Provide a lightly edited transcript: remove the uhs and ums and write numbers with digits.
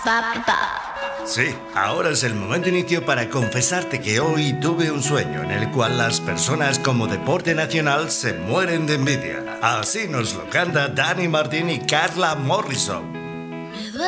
Sí, ahora es el momento inicio para confesarte que hoy tuve un sueño en el cual las personas como deporte nacional se mueren de envidia. Así nos lo canta Dani Martín y Carla Morrison.